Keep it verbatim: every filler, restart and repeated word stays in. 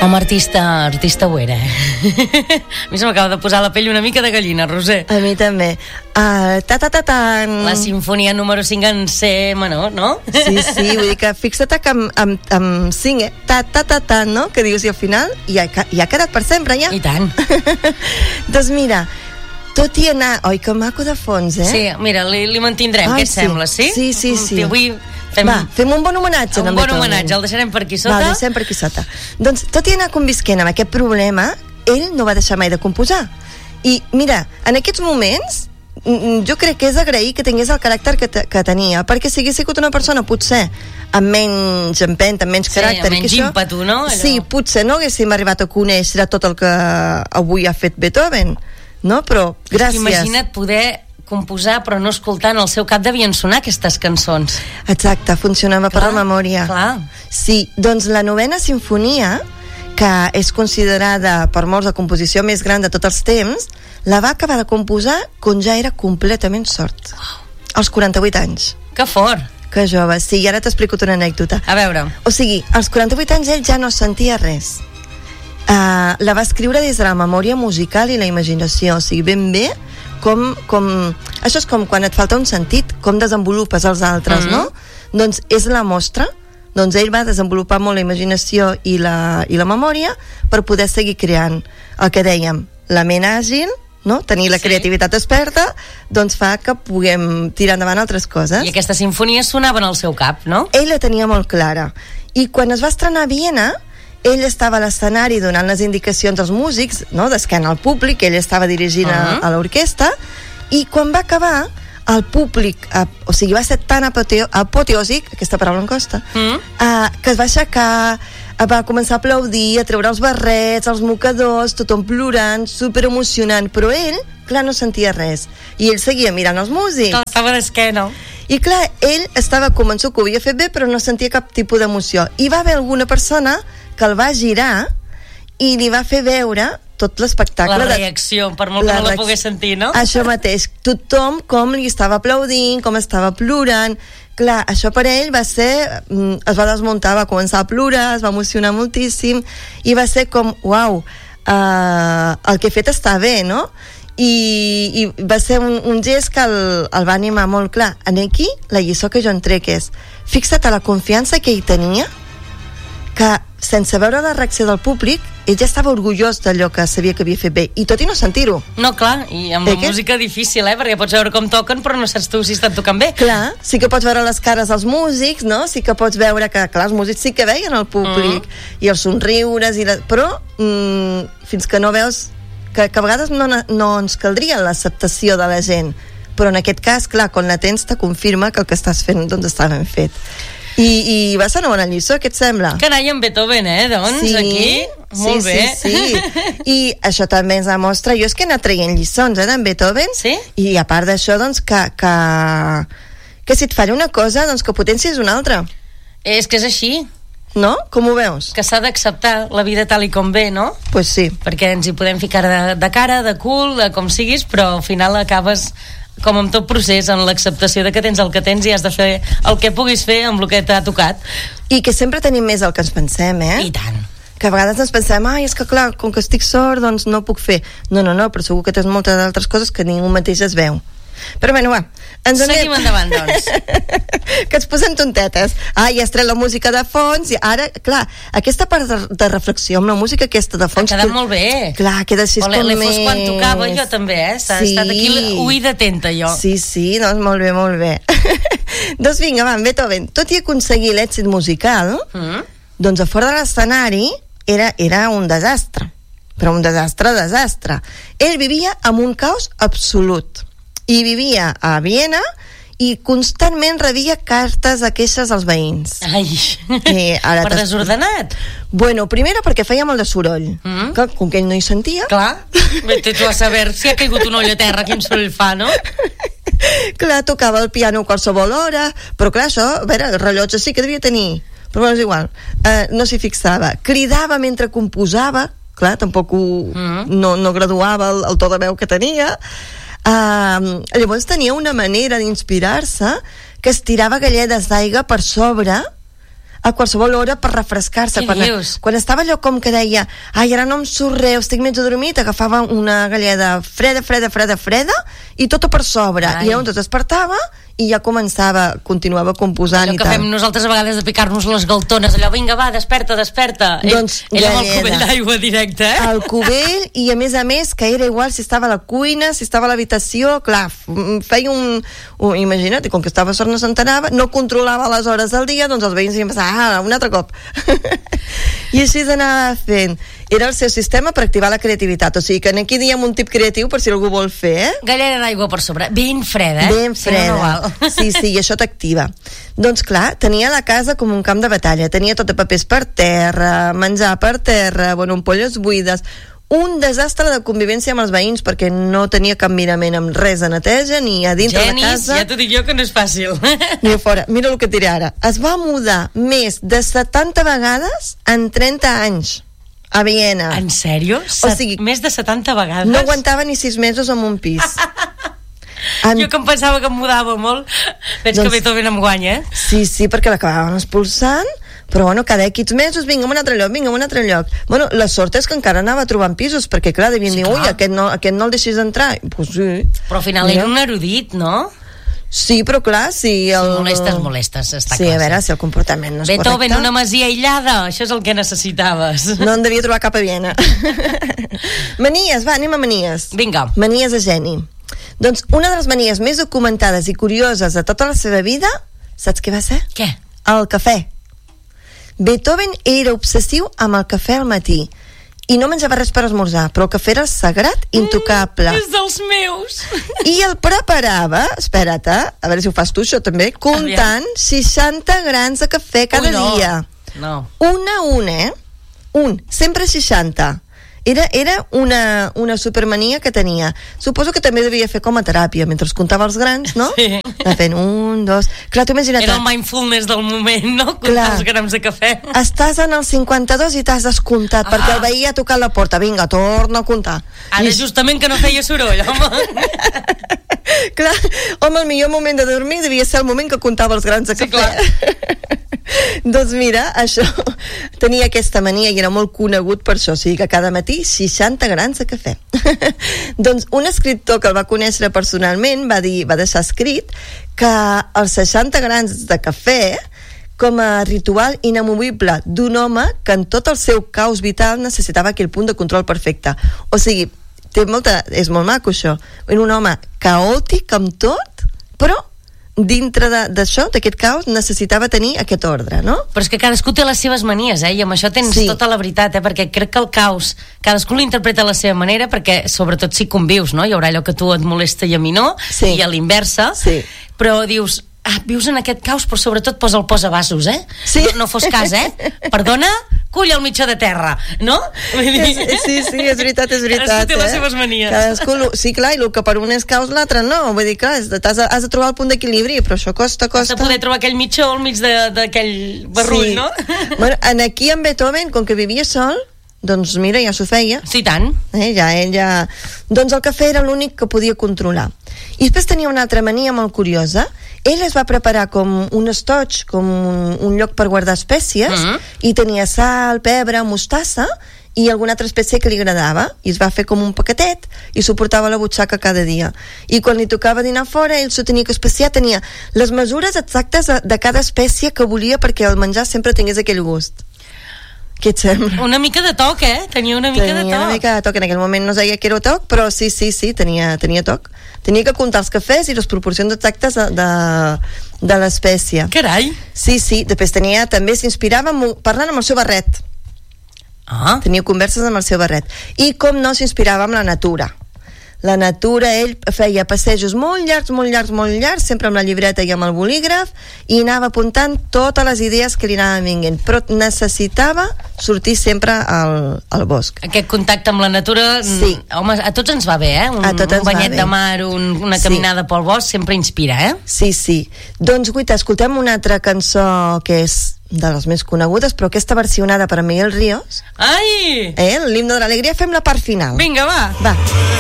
Com a artista, artista ho era. A mi se m'acaba de posar la pell una mica de gallina, Roser. A mi també. Uh, ta ta ta tan. La sinfonia número cinc en C menor, no? Sí, sí, vull dir que fixa't que amb, amb, amb cinc, eh? Ta ta ta tan, no? Que dius, i al final ja, ja ha quedat per sempre, ja. I tant. Doncs mira, tot i anar... Oi, que maco de fons, eh? Sí, mira, li, li mantindrem, Ai, què et sí. sembla, sí? Sí, sí, sí. Avui fem... Va, fem un bon homenatge. Un bon homenatge, el deixarem per aquí sota. Va, el deixem per aquí sota. Doncs, tot i anar convisquent amb aquest problema, ell no va deixar mai de composar. I, mira, en aquests moments, jo crec que és agrair que tingués el caràcter que, que tenia, perquè si hagués sigut una persona, potser, amb menys empenta, amb menys sí, caràcter... amb menys això, ímpetu, no? Allò... Sí, potser no haguéssim arribat a conèixer tot el que avui ha fet Beethoven, no? Però, gràcies. Imagina't poder composar però no escoltar, en el seu cap devien sonar aquestes cançons. Exacte, funcionava clar, per la memòria. Clar. Sí, doncs la novena sinfonia, que és considerada per molts la composició més gran de tots els temps, la va acabar de composar quan ja era completament sord. Wow. Als quaranta-vuit anys. Que fort. Que jove, sí, i ara t'explico una anècdota. A veure. O sigui, als quaranta-vuit anys ell ja no sentia res. Uh, la va escriure des de la memòria musical i la imaginació, o sigui, ben bé com, com... Això és com quan et falta un sentit, com desenvolupes els altres, mm-hmm. no? Doncs és la mostra. Doncs ell va desenvolupar molt la imaginació i la, i la memòria per poder seguir creant. El que dèiem, la ment àgil, no? Tenir la sí. creativitat experta, doncs fa que puguem tirar endavant altres coses. I aquestes sinfonies sonaven al seu cap, no? Ell la tenia molt clara. I quan es va estrenar a Viena, ell estava a l'escenari donant les indicacions als músics, no? D'esquena al públic, ell estava dirigint uh-huh. a, a l'orquestra, i quan va acabar, el públic, eh, o sigui, va ser tan apoteo, apoteòsic, aquesta paraula em costa, uh-huh. eh, que es va aixecar, va començar a aplaudir, a treure els barrets, els mocadors, tothom plorant, superemocionant, però ell, clar, no sentia res, i ell seguia mirant els músics. Clar, estava d'esquena. I clar, ell estava convençut que ho havia fet bé, però no sentia cap tipus d'emoció. I va haver alguna persona que el va girar i li va fer veure tot l'espectacle. La reacció, per molt que no la reacció, pogués sentir, no? Això mateix, tothom com li estava aplaudint, com estava plorant. Clar, això per ell va ser... Es va desmuntar, va començar a plorar, es va emocionar moltíssim, i va ser com, uau, uh, el que he fet està bé, no? I, i va ser un, un gest que el, el va animar molt clar. En aquí, la lliçó que jo en trec és, fixa't a la confiança que ell tenia, que sense veure la reacció del públic ell ja estava orgullós d'allò que sabia que havia fet bé, i tot i no sentir-ho. No, clar, i amb la música difícil, eh? Perquè pots veure com toquen però no saps tu si estan tocant bé. Clar, sí que pots veure les cares dels músics, no? Sí que pots veure que, clar, els músics sí que veien el públic mm. i els somriures i la... però mm, fins que no veus que, que a vegades no, no ens caldria l'acceptació de la gent, però en aquest cas, clar, quan la tens te confirma que el que estàs fent doncs està ben fet. I, i va ser una bona lliçó, què et sembla? Carai, en Beethoven, eh? Doncs sí, aquí, molt sí, bé. Sí, sí. I això també ens demostra, jo és que he anat traient lliçons, eh, d'en Beethoven, sí? I a part d'això, doncs, que, que, que si et falla una cosa, doncs que potencies una altra. És que és així. No? Com ho veus? Que s'ha d'acceptar la vida tal i com ve, no? Pues sí. Perquè ens hi podem ficar de, de cara, de cul, de com siguis, però al final acabes... com amb tot procés, en l'acceptació de que tens el que tens i has de fer el que puguis fer amb el que t'ha tocat. I que sempre tenim més el que ens pensem, eh? I tant. Que a vegades ens pensem, ai, és que clar, com que estic sort, doncs no puc fer. No, no, no, però segur que tens moltes altres coses que ningú mateix es veu. Però bueno, va, ens seguim anem... endavant, doncs. Que ens posem tontetes. Ah, ja has tret la música de fons i ara, clar, aquesta part de, de reflexió amb la música aquesta de fons... Ha quedat que, molt bé. Clar, queda així com més... L'he fos quan tocava jo també, eh? S'ha sí. estat aquí oïda atenta, jo. Sí, sí, doncs molt bé, molt bé. Doncs vinga, va, Beethoven, tot i aconseguir l'èxit musical, mm. doncs a fora de l'escenari era, era un desastre. Però un desastre, desastre. Ell vivia amb un caos absolut. I vivia a Viena i constantment rebia cartes de queixes als veïns. Ai, I ara per desordenat. Bueno, primera perquè feia molt de soroll, mm. que, com que ell no hi sentia. Clar, vete tu a saber si ha caigut un olla a terra, quin soroll fa, no? Clar, tocava el piano a qualsevol hora, però clar, això, a veure, el rellotge sí que devia tenir, però bueno, és igual, uh, no s'hi fixava. Cridava mentre composava, clar, tampoc ho, mm. no, no graduava el, el to de veu que tenia. Uh, llavors tenia una manera d'inspirar-se que estirava galledes d'aigua per sobre a qualsevol hora per refrescar-se. Què Quan, dius? quan estava allò com que deia ai, ara no em surt res, estic mig adormit, agafava una galleda freda, freda, freda, freda i tota per sobre. Ai. I llavors es despertava i ja començava, continuava composant allò i que tal. fem nosaltres a vegades de picar-nos les galtones, allò, vinga, va, desperta, desperta. Doncs, ell, ell amb el galleda. cubell d'aigua directe, eh? El cubell, i a més a més que era igual si estava a la cuina, si estava a l'habitació, clar, feia un, un imagina't, i com que estava sort no s'entenava, no controlava les hores del dia, doncs els veïns ian passar, ah, un altre cop. I així s'anava fent. Era el seu sistema per activar la creativitat, o sigui que aquí diem un tip creatiu per si algú vol fer, eh? Galleda d'aigua per sobre, ben freda, eh? Ben freda. Si no, no val. Sí, sí, i això t'activa. Doncs clar, tenia la casa com un camp de batalla, tenia tot de papers per terra, menjar per terra, bueno, ampolles buides, un desastre de convivència amb els veïns perquè no tenia cap mirament amb res de neteja ni a dintre Genis, de casa ja t'ho dic jo que no és fàcil. ni a fora. Mira el que et diré ara, es va mudar més de setanta vegades en trenta anys a Viena. En sèrio? O sigui, més de setanta vegades? no aguantava ni sis mesos en un pis. En... Jo que em pensava que em mudava molt. Veig Doncs... que Beethoven em guanya, eh? Sí, sí, perquè l'acabaven expulsant, però bueno, cada X mesos, vinga, a un altre lloc, vinga, a un altre lloc. Bueno, la sort és que encara anava trobant pisos, perquè clar, devien Sí, dir, clar. ui, aquest no, aquest no el deixis entrar. Pues sí. Però al final Mira. era un erudit, no? Sí, però clar, si el... Si molestes, molestes, està sí, clar. a veure, si el comportament no és Beethoven, correcte... una masia aïllada, això és el que necessitaves. No en devia trobar cap a Viena. Manies, va, anem a manies. Vinga. Manies de geni. Doncs una de les manies més documentades i curioses de tota la seva vida, saps què va ser? Què? El cafè. Beethoven era obsessiu amb el cafè al matí i no menjava res per esmorzar, però el cafè era sagrat, intocable. Mm, és dels meus. I el preparava, espera't, eh, a veure si ho fas tu això també, comptant Aviam. seixanta grans de cafè cada Ui, no. dia. No. Un a un, eh? Un, sempre seixanta. Era, era una, una supermania que tenia. Suposo que també devia fer com a teràpia, mentre es comptava els grans, no? Sí. Va fent un, dos... Clar, tu imagina't... Era el mindfulness del moment, no? Comptar Clar. els grams de cafè. Estàs en el cinquanta-dos i t'has descomptat, Ah. perquè el veí ha tocat la porta. Vinga, torna a comptar. Ara I- justament que no feia soroll, home. Clar, home, el millor moment de dormir devia ser el moment que comptava els grans de Sí, cafè. Doncs mira, això tenia aquesta mania i era molt conegut per això, o sigui que cada matí seixanta grans de cafè. Doncs un escriptor que el va conèixer personalment va dir, va deixar escrit que els seixanta grans de cafè com a ritual inamovible d'un home que en tot el seu caos vital necessitava aquell punt de control perfecte. O sigui, té molta, és molt maco això. Era un home caòtic amb tot, però dintre d'això, d'aquest caos, necessitava tenir aquest ordre, no? Però és que cadascú té les seves manies, eh? I amb això tens Sí. tota la veritat, eh? Perquè crec que el caos, cadascú l'interpreta a la seva manera, perquè sobretot si convius, no? Hi haurà allò que a tu et molesta i a mi no, Sí. i a l'inversa, Sí. però dius, ah, vius en aquest caos, però sobretot posa el posavasos, eh? Sí. No, no fos cas, eh? Perdona, cull al mitjà de terra, no? Vull dir... És, sí, sí, és veritat, és veritat. Cadascú té les eh? seves manies. Cadascú, lo- sí, clar, i el que per un és caos, l'altre no. Vull dir, clar, has de, has de, has de trobar el punt d'equilibri, però això costa, Has costa. de poder trobar aquell mitjó al mig de- d'aquell barrull, sí. no? Bueno, en aquí en Beethoven, com que vivia sol, doncs mira, ja s'ho feia. Sí, tant. Eh, ja, ell ja... Doncs el cafè era l'únic que podia controlar. I després tenia una altra mania molt curiosa. Ell es va preparar com un estoig, com un, un lloc per guardar espècies, Mhm. i tenia sal, pebre, mostassa i alguna altra espècie que li agradava, i es va fer com un paquetet i s'ho portava a la butxaca cada dia. I quan li tocava dinar fora, ell s'ho tenia que especiar, tenia les mesures exactes de, de cada espècie que volia perquè el menjar sempre tingués aquell gust. Què et sembla? Una mica de toc, eh? Tenia una mica Tenia de toc. una mica de toc, en aquell moment no sabia que era toc, però sí, sí, sí, tenia, tenia toc. Tenia que comptar els cafès i les proporcions exactes de, de, de l'espècie. Carai. Sí, sí, després tenia, també s'inspirava amb- parlant amb el seu barret. Ah, Tenia converses amb el seu barret. I com no s'inspirava amb la natura. La natura, ell feia passejos molt llargs, molt llargs, molt llargs, sempre amb la llibreta i amb el bolígraf, i anava apuntant totes les idees que li anaven vinguent, però necessitava sortir sempre al, al bosc. aquest contacte amb la natura, mm, Sí. home, a tots ens va bé, eh? Un, A tots un ens va banyet bé. de mar, un, una Sí. caminada pel bosc, sempre inspira, eh? Sí, sí. Doncs, guita, escoltem una altra cançó que és de les més conegudes, però aquesta versionada per Miguel Ríos, Ai! eh? L'himne de l'alegria, fem la part final. Vinga, va! Va.